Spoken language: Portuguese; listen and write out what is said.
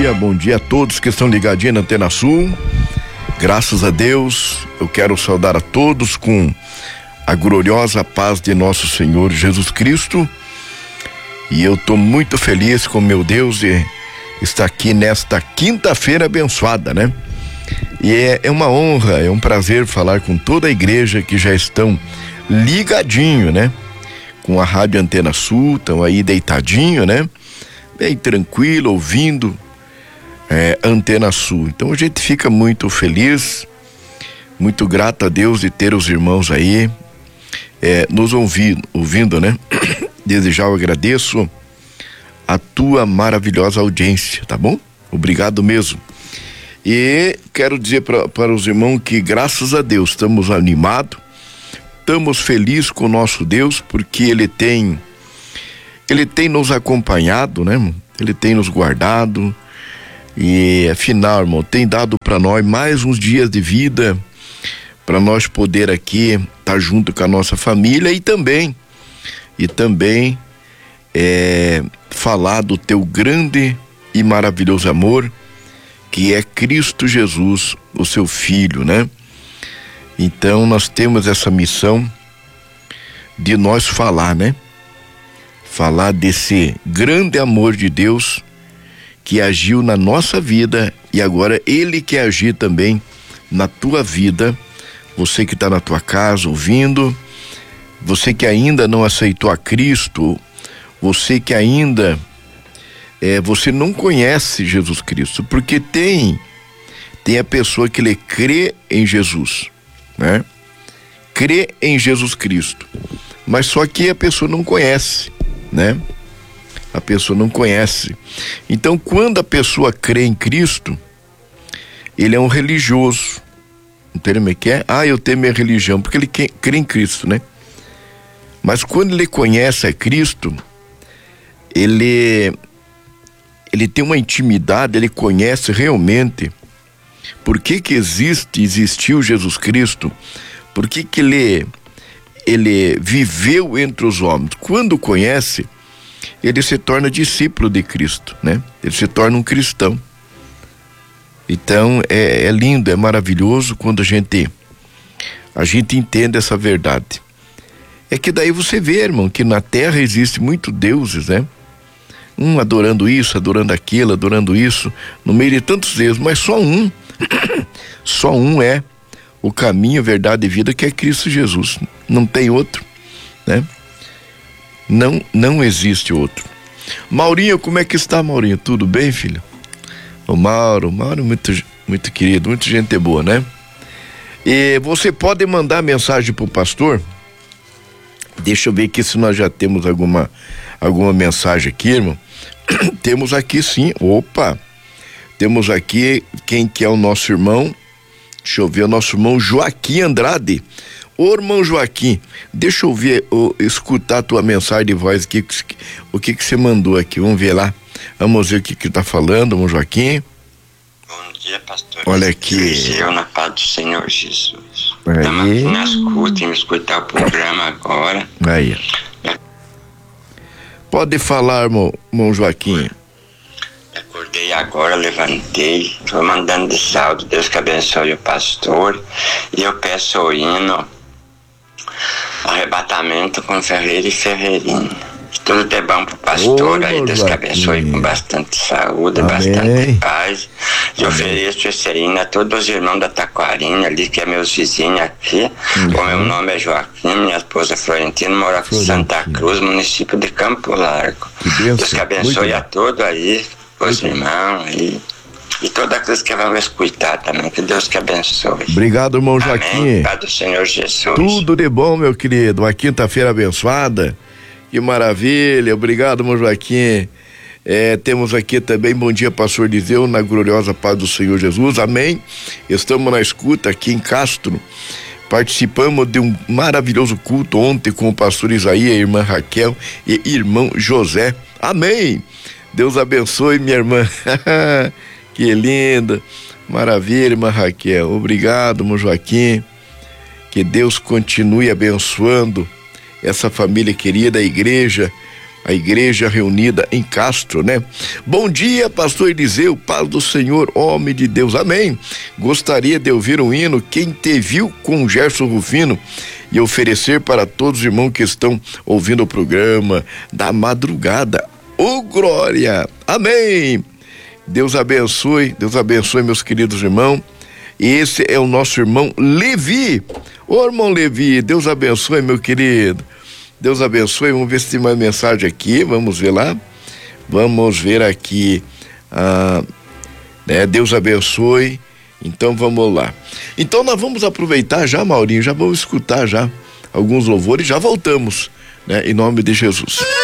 bom dia a todos que estão ligadinhos na Antena Sul. Graças a Deus, eu quero saudar a todos com a gloriosa paz de nosso Senhor Jesus Cristo. E eu tô muito feliz com meu Deus de estar aqui nesta quinta-feira abençoada, né? E é uma honra, é um prazer falar com toda a igreja que já estão ligadinho, né? Com a Rádio Antena Sul, estão aí deitadinho, né? Bem tranquilo, ouvindo Antena Sul. Então a gente fica muito feliz, muito grato a Deus de ter os irmãos aí nos ouvindo, né? Desde já eu agradeço a tua maravilhosa audiência, tá bom? Obrigado mesmo. E quero dizer para os irmãos que graças a Deus estamos animados, estamos felizes com o nosso Deus, porque Ele tem nos acompanhado, né? Ele tem nos guardado e afinal, irmão, tem dado para nós mais uns dias de vida para nós poder aqui estar junto com a nossa família e também falar do teu grande e maravilhoso amor, que é Cristo Jesus, o seu Filho, né? Então nós temos essa missão de nós falar, né? Falar desse grande amor de Deus que agiu na nossa vida e agora Ele quer agir também na tua vida. Você que está na tua casa ouvindo, você que ainda não aceitou a Cristo, você que ainda você não conhece Jesus Cristo, porque tem a pessoa que ele crê em Jesus, né? Crê em Jesus Cristo, mas só que a pessoa não conhece, né? A pessoa não conhece. Então, quando a pessoa crê em Cristo, ele é um religioso. Entendeu como é que é? Eu tenho minha religião, porque ele crê em Cristo, né? Mas quando ele conhece a Cristo, ele tem uma intimidade, ele conhece realmente por que existiu Jesus Cristo, por que ele viveu entre os homens. Quando conhece, ele se torna discípulo de Cristo, né? Ele se torna um cristão. Então é lindo, é maravilhoso quando a gente entende essa verdade. É que daí você vê, irmão, que na terra existe muitos deuses, né? Um adorando isso, adorando aquilo, adorando isso, no meio de tantos deuses, mas só um só um é o caminho, a verdade e vida, que é Cristo Jesus. Não tem outro, né? Não existe outro. Maurinho, como é que está, Maurinho? Tudo bem, filho? O Mauro muito querido, muita gente boa, né? E você pode mandar mensagem pro pastor? Deixa eu ver aqui se nós já temos alguma mensagem aqui, irmão. Temos aqui sim, temos aqui quem que é o nosso irmão. Deixa eu ver, o nosso irmão Joaquim Andrade. Ô, irmão Joaquim, deixa eu ver, escutar a tua mensagem de voz aqui, o que você mandou aqui, vamos ver lá, vamos ver o que tá falando, irmão Joaquim. Bom dia, pastor. Olha aqui. Eu na paz do Senhor Jesus. Estamos aqui na escuta, escutar o programa agora. Aí. Pode falar, irmão Joaquim. Acordei agora, levantei, estou mandando de saldo. Deus que abençoe o pastor. E eu peço o hino Arrebatamento com Ferreira e Ferreirinho. Tudo de bom pro pastor aí, Deus que abençoe com bastante saúde, bastante paz. E ofereço esse hino a todos os irmãos da Taquarinha ali, que é meus vizinhos aqui. O meu nome é Joaquim, minha esposa é Florentina, moro aqui em Santa Cruz, município de Campo Largo. Deus que abençoe a todos aí, os irmãos aí. E toda aqueles que vão escutar também, que Deus que abençoe. Obrigado, irmão Joaquim. Amém, Pai do Senhor Jesus. Tudo de bom, meu querido, uma quinta-feira abençoada. Que maravilha, obrigado, irmão Joaquim. Temos aqui também, bom dia, pastor Eliseu, na gloriosa paz do Senhor Jesus, amém. Estamos na escuta aqui em Castro, participamos de um maravilhoso culto ontem com o pastor Isaías, a irmã Raquel e irmão José, amém. Deus abençoe, minha irmã. Que linda, maravilha, irmã Raquel, obrigado, irmão Joaquim, que Deus continue abençoando essa família querida, a igreja a igreja reunida em Castro, né? Bom dia, pastor Eliseu, paz do Senhor, homem de Deus, amém. Gostaria de ouvir um hino, Quem Te Viu, com Gerson Rufino, e oferecer para todos os irmãos que estão ouvindo o programa da madrugada. Ô, glória, amém. Deus abençoe, meus queridos irmãos. Esse é o nosso irmão Levi. Ô, irmão Levi, Deus abençoe, meu querido. Deus abençoe. Vamos ver se tem mais mensagem aqui. Vamos ver lá. Vamos ver aqui. Deus abençoe. Então vamos lá. Então nós vamos aproveitar já, Maurinho. Já vamos escutar já alguns louvores. Já voltamos, né? Em nome de Jesus.